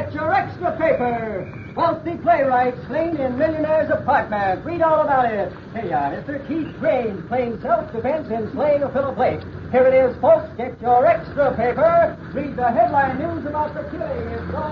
get your extra paper. Wealthy playwright slain in millionaire's apartment. Read all about it. Here you are, Mr. Keith Grange playing self-defense in slaying of Philip Blake. Here it is, folks. Get your extra paper. Read the headline news about the killing. It's all